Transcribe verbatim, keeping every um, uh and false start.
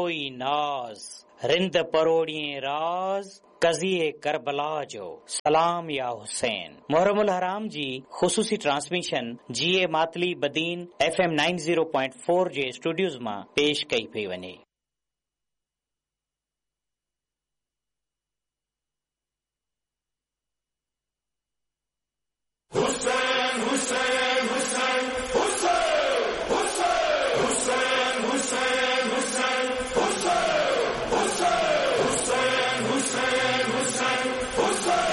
कोई नाज़, रिंद परोड़िए राज, कज़िए करबला जो, सलाम या हुसैन। मुहर्रमुल हराम जी ख़ुसूसी ट्रांसमिशन जी ए Matali Badin F M nine zero point four जे स्टूडियोज़ मां पेश कई पई वञे।